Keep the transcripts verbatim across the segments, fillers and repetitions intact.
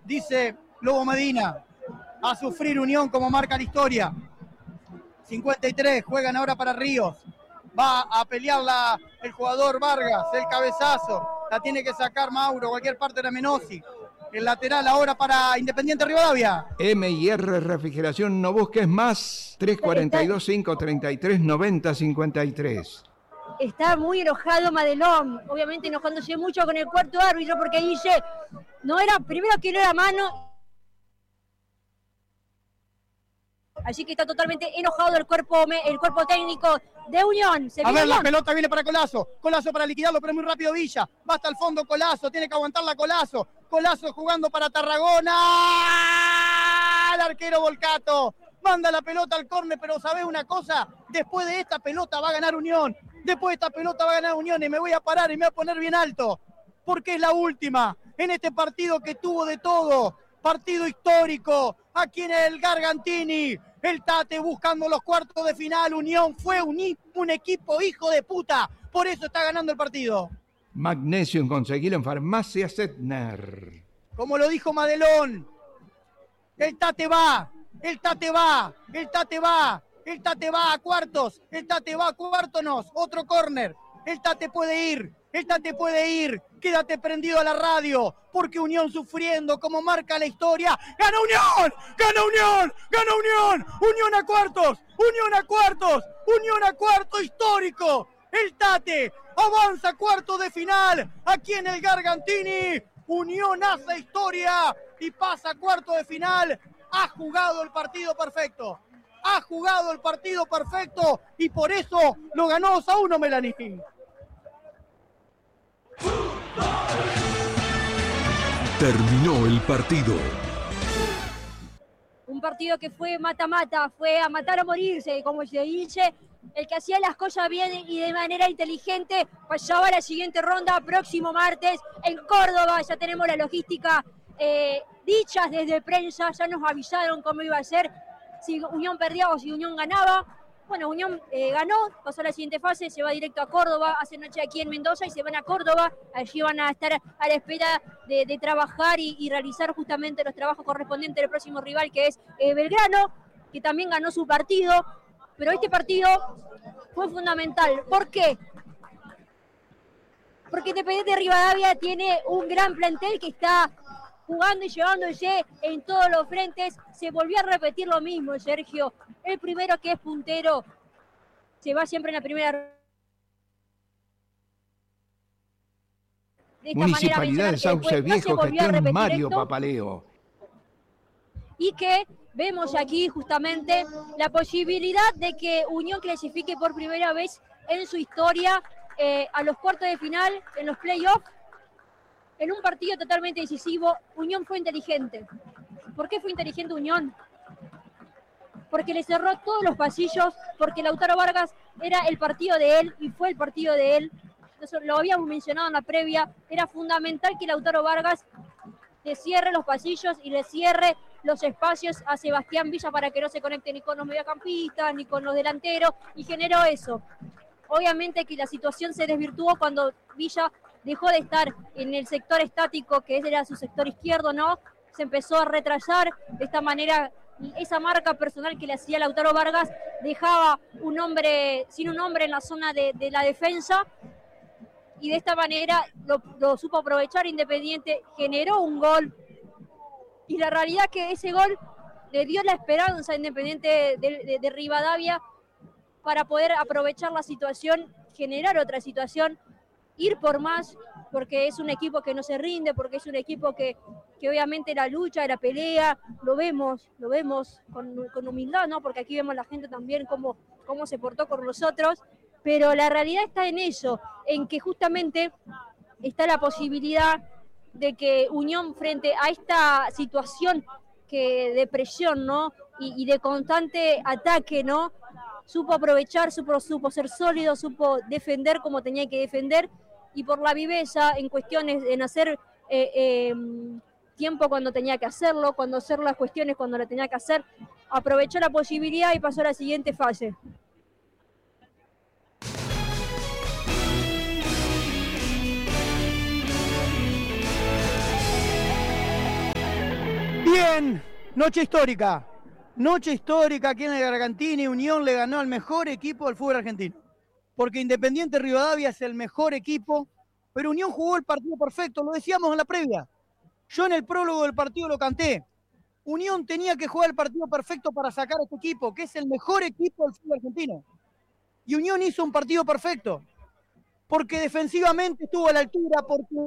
Dice Lobo Medina, a sufrir Unión como marca la historia. cincuenta y tres, juegan ahora para Ríos. Va a pelear la, el jugador Vargas, el cabezazo. La tiene que sacar Mauro, cualquier parte de Menossi. El lateral ahora para Independiente Rivadavia. M y R Refrigeración, no busques más. tres cuarenta y dos, cinco treinta y tres, noventa cincuenta y tres. Está muy enojado Madelón, obviamente enojándose mucho con el cuarto árbitro porque dice, no era, primero que no era mano. Así que está totalmente enojado el cuerpo, el cuerpo técnico de Unión. Se a ver, la pelota viene para Colazo. Colazo para liquidarlo, pero muy rápido Villa. Va hasta el fondo Colazo, tiene que aguantar la Colazo. Colazo jugando para Tarragona. El arquero Volcato. Manda la pelota al córner, pero ¿sabés una cosa? Después de esta pelota va a ganar Unión. Después de esta pelota va a ganar Unión y me voy a parar y me voy a poner bien alto. Porque es la última en este partido que tuvo de todo. Partido histórico. Aquí en el Gargantini. El Tate buscando los cuartos de final. Unión fue un, un equipo hijo de puta. Por eso está ganando el partido. Magnesium, conseguilo en Farmacia Setner. Como lo dijo Madelón. El Tate va. El Tate va. El Tate va. El Tate va a cuartos. El Tate va a cuartos. Otro córner. El Tate puede ir. El Tate puede ir. Quédate prendido a la radio. Porque Unión sufriendo como marca la historia. ¡Gana Unión! ¡Gana Unión! ¡Gana Unión! ¡Unión a cuartos! ¡Unión a cuartos! ¡Unión a cuarto histórico! El Tate avanza a cuartos de final. Aquí en el Gargantini. Unión hace historia y pasa a cuartos de final. Ha jugado el partido perfecto. Ha jugado el partido perfecto y por eso lo ganó dos a uno Melanie. Terminó el partido. Un partido que fue mata-mata, fue a matar o morirse, como se dice. El que hacía las cosas bien y de manera inteligente pasaba a la siguiente ronda próximo martes en Córdoba. Ya tenemos la logística eh, dichas desde prensa, ya nos avisaron cómo iba a ser, si Unión perdía o si Unión ganaba. Bueno, Unión eh, ganó, pasó a la siguiente fase, se va directo a Córdoba, hace noche aquí en Mendoza y se van a Córdoba. Allí van a estar a la espera de, de trabajar y, y realizar justamente los trabajos correspondientes del próximo rival, que es eh, Belgrano, que también ganó su partido. Pero este partido fue fundamental. ¿Por qué? Porque Independiente Rivadavia tiene un gran plantel que está jugando y llevándose en todos los frentes. Se volvió a repetir lo mismo, Sergio. El primero que es puntero se va siempre en la primera. De esta Municipalidad de Sauce Viejo, gestión Mario esto. Papaleo. Y que vemos aquí justamente la posibilidad de que Unión clasifique por primera vez en su historia eh, a los cuartos de final, en los playoffs. En un partido totalmente decisivo, Unión fue inteligente. ¿Por qué fue inteligente Unión? Porque le cerró todos los pasillos, porque Lautaro Vargas era el partido de él y fue el partido de él. Entonces, lo habíamos mencionado en la previa, era fundamental que Lautaro Vargas le cierre los pasillos y le cierre los espacios a Sebastián Villa para que no se conecte ni con los mediocampistas ni con los delanteros, y generó eso. Obviamente que la situación se desvirtuó cuando Villa dejó de estar en el sector estático, que era su sector izquierdo, ¿no? Se empezó a retrasar. De esta manera, esa marca personal que le hacía Lautaro Vargas dejaba un hombre, sin un hombre en la zona de, de la defensa, y de esta manera lo, lo supo aprovechar Independiente, generó un gol, y la realidad es que ese gol le dio la esperanza a Independiente de, de, de Rivadavia para poder aprovechar la situación, generar otra situación, ir por más, porque es un equipo que no se rinde, porque es un equipo que, que obviamente la lucha, la pelea, lo vemos, lo vemos con, con humildad, ¿no? Porque aquí vemos la gente también cómo, cómo se portó con nosotros, pero la realidad está en eso, en que justamente está la posibilidad de que Unión, frente a esta situación que de presión, ¿no? Y, y de constante ataque, ¿no? Supo aprovechar, supo, supo ser sólido, supo defender como tenía que defender, y por la viveza en cuestiones, en hacer eh, eh, tiempo cuando tenía que hacerlo, cuando hacer las cuestiones cuando la tenía que hacer, aprovechó la posibilidad y pasó a la siguiente fase. Bien, noche histórica. Noche histórica aquí en el Gargantini. Unión le ganó al mejor equipo del fútbol argentino. Porque Independiente Rivadavia es el mejor equipo, pero Unión jugó el partido perfecto, lo decíamos en la previa. Yo en el prólogo del partido lo canté. Unión tenía que jugar el partido perfecto para sacar a este equipo, que es el mejor equipo del fútbol argentino. Y Unión hizo un partido perfecto, porque defensivamente estuvo a la altura, porque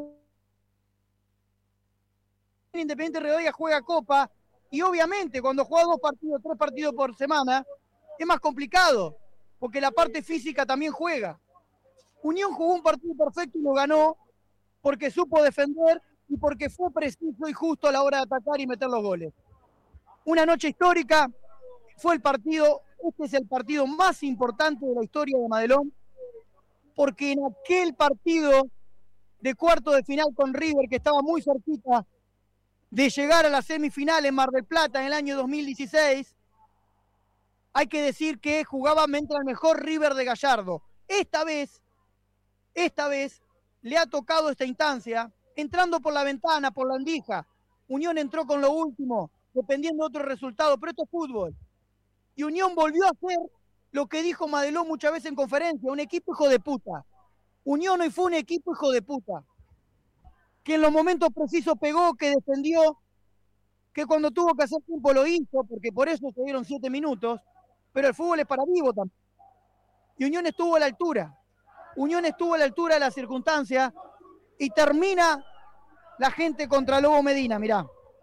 Independiente Rivadavia juega Copa, y obviamente cuando juega dos partidos, tres partidos por semana, es más complicado, porque la parte física también juega. Unión jugó un partido perfecto y lo ganó, porque supo defender y porque fue preciso y justo a la hora de atacar y meter los goles. Una noche histórica, fue el partido, este es el partido más importante de la historia de Madelón, porque en aquel partido de cuarto de final con River, que estaba muy cerquita de llegar a la semifinal en Mar del Plata en el año dos mil dieciséis, hay que decir que jugaba mente al mejor River de Gallardo. Esta vez, esta vez, le ha tocado esta instancia, entrando por la ventana, por la andija. Unión entró con lo último, dependiendo de otro resultado, pero esto es fútbol. Y Unión volvió a hacer lo que dijo Madelón muchas veces en conferencia, un equipo hijo de puta. Unión hoy fue un equipo hijo de puta, que en los momentos precisos pegó, que defendió, que cuando tuvo que hacer tiempo lo hizo, porque por eso se dieron siete minutos, pero el fútbol es para vivo también. Y Unión estuvo a la altura. Unión estuvo a la altura de las circunstancias y termina la gente contra Lobo Medina, mirá.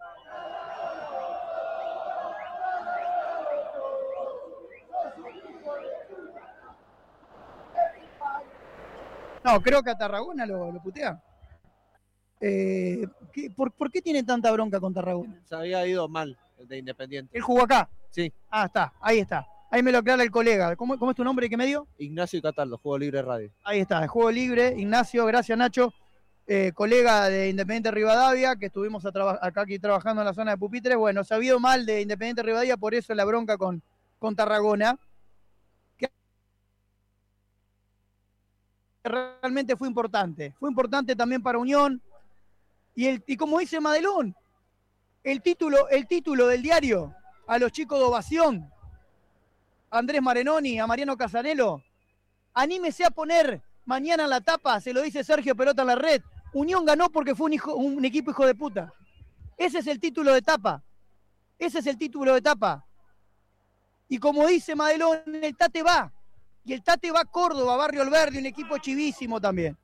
No, creo que a Tarragona lo, lo putean. Eh, ¿qué, por, ¿Por qué tiene tanta bronca con Tarragona? Se había ido mal de Independiente. ¿Él jugó acá? Sí. Ah, está, ahí está. Ahí me lo aclara el colega. ¿Cómo, cómo es tu nombre y qué medio? Ignacio Cataldo, Juego Libre Radio. Ahí está, el Juego Libre. Ignacio, gracias Nacho. Eh, colega de Independiente Rivadavia, que estuvimos a acá aquí trabajando en la zona de Pupitres. Bueno, se ha ido mal de Independiente Rivadavia, por eso la bronca con, con Tarragona. Que realmente fue importante. Fue importante también para Unión. Y, el, y como dice Madelón, el título, el título del diario a los chicos de Ovación, a Andrés Marenoni, a Mariano Casanelo, anímese a poner mañana en la tapa, se lo dice Sergio Pelota en la red, Unión ganó porque fue un, hijo, un equipo hijo de puta. Ese es el título de tapa. Ese es el título de tapa. Y como dice Madelón, el Tate va. Y el Tate va a Córdoba, Barrio Alberdi, un equipo chivísimo también.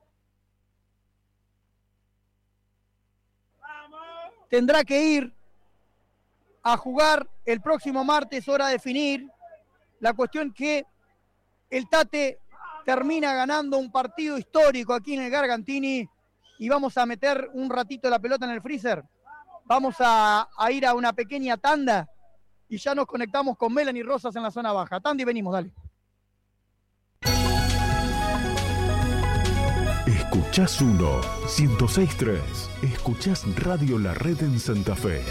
Tendrá que ir a jugar el próximo martes, hora de definir. La cuestión que el Tate termina ganando un partido histórico aquí en el Gargantini y vamos a meter un ratito la pelota en el freezer. Vamos a, a ir a una pequeña tanda y ya nos conectamos con Melanie Rosas en la zona baja. Tanda y venimos, dale. Escuchás uno, ciento seis punto tres. Escuchás Radio La Red en Santa Fe.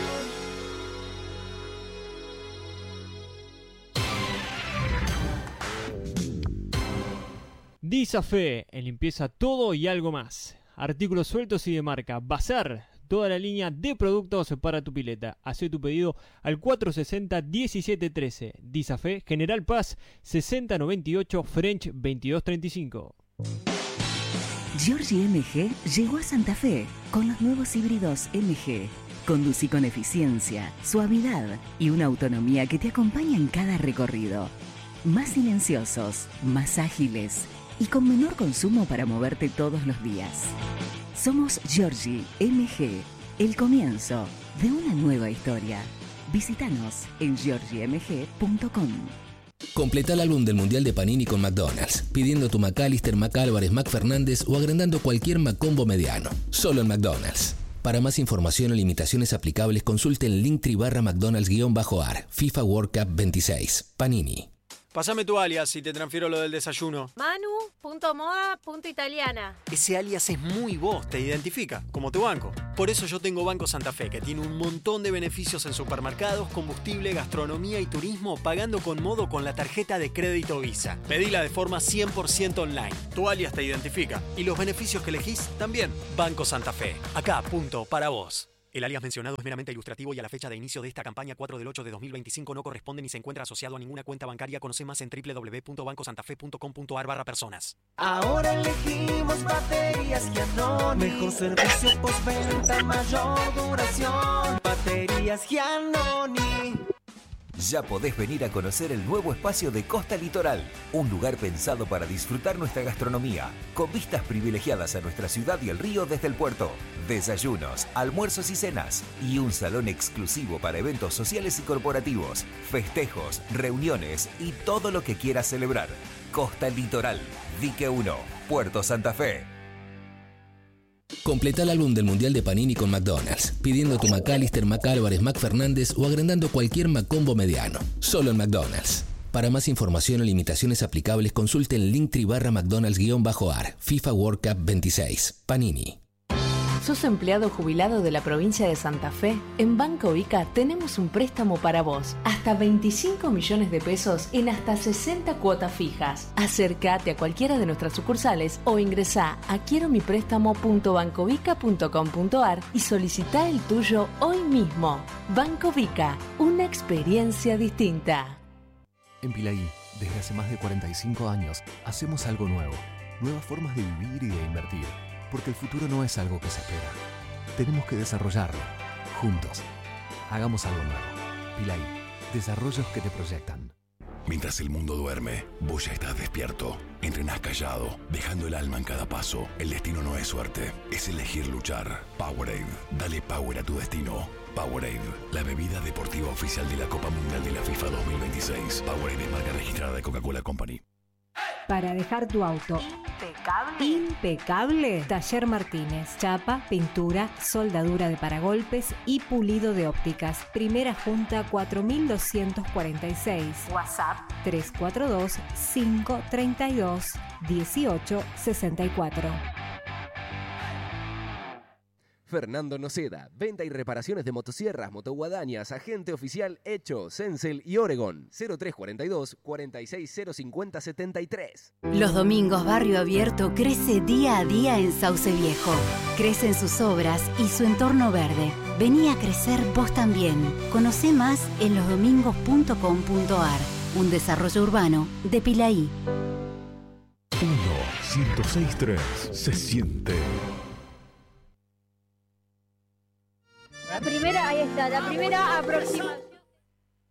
Disafe, en limpieza todo y algo más. Artículos sueltos y de marca. Bazar, toda la línea de productos para tu pileta. Hacé tu pedido al cuatro sesenta, diecisiete trece. Disafe, General Paz, sesenta noventa y ocho, French veintidós treinta y cinco. Giorgi M G llegó a Santa Fe con los nuevos híbridos M G. Conducí con eficiencia, suavidad y una autonomía que te acompaña en cada recorrido. Más silenciosos, más ágiles y con menor consumo para moverte todos los días. Somos Giorgi M G, el comienzo de una nueva historia. Visítanos en giorgi m g punto com. Completa el álbum del Mundial de Panini con McDonald's, pidiendo tu McAllister, McAlvarez, McFernández o agrandando cualquier McCombo mediano. Solo en McDonald's. Para más información o limitaciones aplicables, consulte el Linktree barra McDonald's-ar, FIFA World Cup veintiséis. Panini. Pásame tu alias y te transfiero lo del desayuno. Manu.moda.italiana. Ese alias es muy vos, te identifica, como tu banco. Por eso yo tengo Banco Santa Fe, que tiene un montón de beneficios en supermercados, combustible, gastronomía y turismo, pagando con modo con la tarjeta de crédito Visa. Pedila de forma cien por ciento online. Tu alias te identifica. Y los beneficios que elegís también. Banco Santa Fe. Acá, punto, para vos. El alias mencionado es meramente ilustrativo y a la fecha de inicio de esta campaña cuatro del ocho de dos mil veinticinco no corresponde ni se encuentra asociado a ninguna cuenta bancaria. Conoce más en doble u doble u doble u punto banco santa fe punto com punto a r barra personas. Ahora elegimos baterías Giannoni. Mejor servicio postventa, mayor duración. Baterías Giannoni. Ya podés venir a conocer el nuevo espacio de Costa Litoral, un lugar pensado para disfrutar nuestra gastronomía, con vistas privilegiadas a nuestra ciudad y el río desde el puerto, desayunos, almuerzos y cenas, y un salón exclusivo para eventos sociales y corporativos, festejos, reuniones y todo lo que quieras celebrar. Costa Litoral, Dique uno, Puerto Santa Fe. Completa el álbum del Mundial de Panini con McDonald's, pidiendo tu McAllister, McAlvarez, McFernández o agrandando cualquier McCombo mediano. Solo en McDonald's. Para más información o limitaciones aplicables, consulte el Linktree barra McDonald's-AR, FIFA World Cup veintiséis. Panini. ¿Sos empleado jubilado de la provincia de Santa Fe? En Banco Ica tenemos un préstamo para vos. Hasta veinticinco millones de pesos en hasta sesenta cuotas fijas. Acércate a cualquiera de nuestras sucursales o ingresá a quiero mi préstamo punto bancovica punto com punto a r y solicitá el tuyo hoy mismo. Banco Ica, una experiencia distinta. En Pilaí, desde hace más de cuarenta y cinco años, hacemos algo nuevo. Nuevas formas de vivir y de invertir. Porque el futuro no es algo que se espera. Tenemos que desarrollarlo, juntos. Hagamos algo nuevo. Pilaí, desarrollos que te proyectan. Mientras el mundo duerme, vos ya estás despierto. Entrenás callado, dejando el alma en cada paso. El destino no es suerte, es elegir luchar. Powerade, dale power a tu destino. Powerade, la bebida deportiva oficial de la Copa Mundial de la FIFA dos mil veintiséis. Powerade es marca registrada de Coca-Cola Company. Para dejar tu auto impecable, impecable, Taller Martínez. Chapa, pintura, soldadura de paragolpes y pulido de ópticas. Primera Junta cuatro mil doscientos cuarenta y seis. WhatsApp tres cuatro dos, cinco tres dos, uno ocho seis cuatro. Fernando Noceda, venta y reparaciones de motosierras, motoguadañas, agente oficial Hecho, Sensel y Oregon. cero tres cuarenta y dos, cuarenta y seis cero cincuenta setenta y tres. Los domingos Barrio Abierto crece día a día en Sauce Viejo. Crecen sus obras y su entorno verde. Vení a crecer vos también. Conocé más en los domingos punto com punto a r. Un desarrollo urbano de Pilaí. uno, ciento seis punto tres. Se siente. La primera, ahí está, la primera aproximación.